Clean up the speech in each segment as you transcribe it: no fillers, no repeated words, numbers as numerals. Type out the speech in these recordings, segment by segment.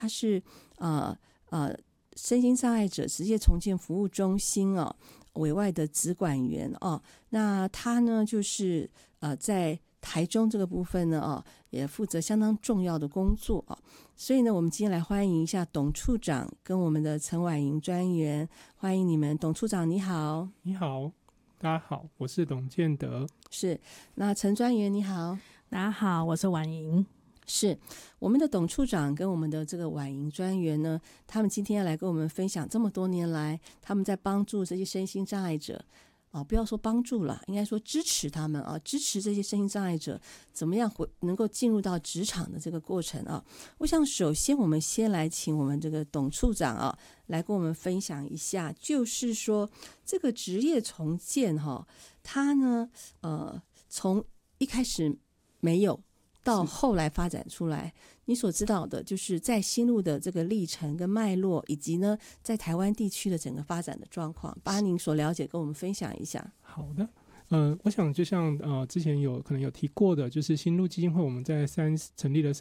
他是身心障碍者职业重建服务中心委外的职管员那他呢就是在台中这个部分呢也负责相当重要的工作所以呢我们今天来欢迎一下董处长跟我们的陈婉莹专员，欢迎你们。董处长你好。 你好，大家好，我是董建德。 是，那陈专员你好。 大家好，我是婉莹。 是，我们的董处长跟我们的这个婉莹专员呢，他们今天要来跟我们分享这么多年来他们在帮助这些身心障碍者不要说帮助了，应该说支持他们支持这些身心障碍者怎么样能够进入到职场的这个过程我想首先我们先来请我们这个董处长来跟我们分享一下，就是说这个职业重建它呢从一开始没有到后来发展出来，你所知道的就是在心路的这个历程跟脉络，以及呢在台湾地区的整个发展的状况，把您所了解跟我们分享一下。 好的，我想就像之前可能有提过的，就是心路基金会我们在成立了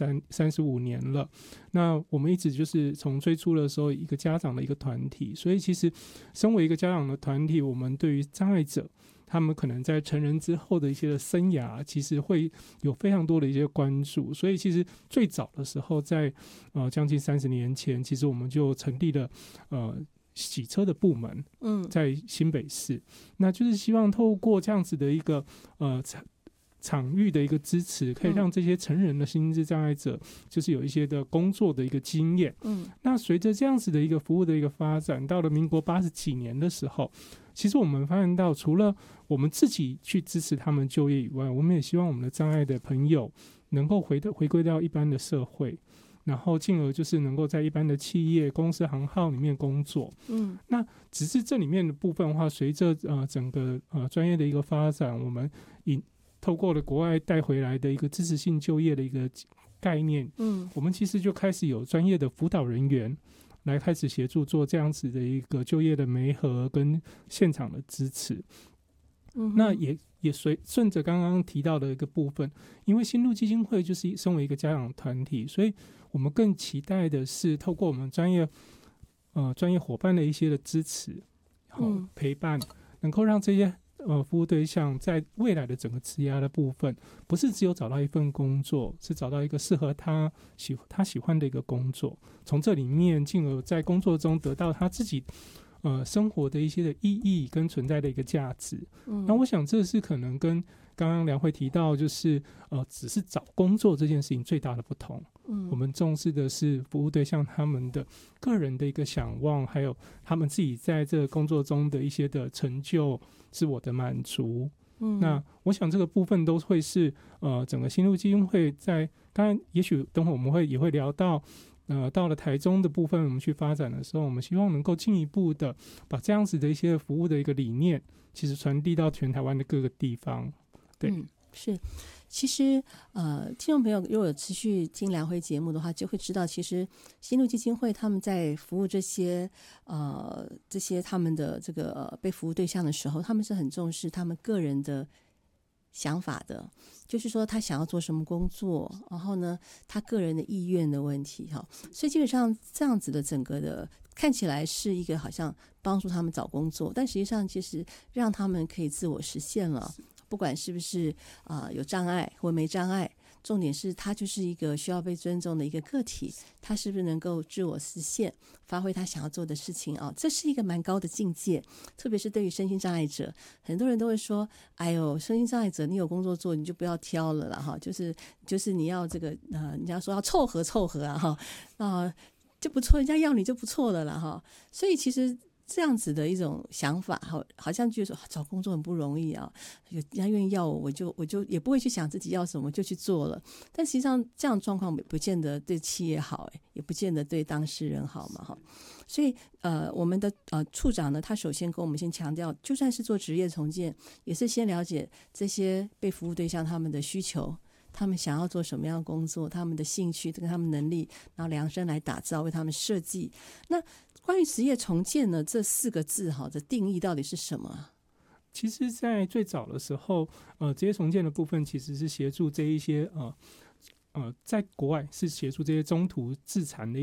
35年了。那我们一直就是从最初的时候一个家长的一个团体，所以其实身为一个家长的团体，我们对于障碍者他们可能在成人之后的一些的生涯，其实会有非常多的一些关注。所以其实最早的时候在将近30年前，其实我们就成立了洗车的部门在新北市。那就是希望透过这样子的一个场域的一个支持，可以让这些成人的心智障碍者就是有一些的工作的一个经验。那随着这样子的一个服务的一个发展，到了民国80几年的时候，其实我们发现到除了我们自己去支持他们就业以外，我们也希望我们的障碍的朋友能够回归到一般的社会，然后进而就是能够在一般的企业公司行号里面工作。那只是这里面的部分的话，随着整个专业的一个发展，我们透过了国外带回来的一个支持性就业的一个概念，我们其实就开始有专业的辅导人员来开始协助做这样子的一个就业的媒合跟现场的支持。那也顺着刚刚提到的一个部分，因为心路基金会就是身为一个家长团体，所以我们更期待的是透过我们专业伙伴的一些的支持陪伴，能够让这些服务对象在未来的整个职涯的部分，不是只有找到一份工作，是找到一个适合他喜欢的一个工作，从这里面进而在工作中得到他自己生活的一些的意义跟存在的一个价值。那我想这是可能跟刚刚梁慧提到就是只是找工作这件事情最大的不同。我们重视的是服务对象他们的个人的一个想望，还有他们自己在这个工作中的一些的成就、自我的满足。那我想这个部分都会是整个心路基金会在当然也许等会我们也会聊到到了台中的部分，我们去发展的时候，我们希望能够进一步的把这样子的一些服务的一个理念，其实传递到全台湾的各个地方。对， 是。其实听众朋友如果有持续听梁辉节目的话，就会知道其实心路基金会他们在服务这些他们的这个被服务对象的时候，他们是很重视他们个人的想法的，就是说他想要做什么工作，然后呢他个人的意愿的问题所以基本上这样子的整个的看起来是一个好像帮助他们找工作，但实际上其实让他们可以自我实现了，不管是不是有障碍或没障碍，重点是他就是一个需要被尊重的一个个体，他是不是能够自我实现，发挥他想要做的事情这是一个蛮高的境界。特别是对于身心障碍者，很多人都会说哎呦，身心障碍者你有工作做你就不要挑了啦就是你要这个人家说要凑合就不错，人家要你就不错了啦所以其实这样子的一种想法好像觉得说找工作很不容易人家愿意要我就也不会去想自己要什么就去做了，但实际上这样的状况不见得对企业好也不见得对当事人好嘛所以我们的处长呢，他首先跟我们先强调，就算是做职业重建，也是先了解这些被服务对象他们的需求，他们想要做什么样的工作，他们的兴趣跟他们能力，然后量身来打造，为他们设计。那关于职业重建呢，这4个字的定义到底是什么？ 其实在最早的时候职业重建的部分其实是协助这一些在国外是协助这些中途自残的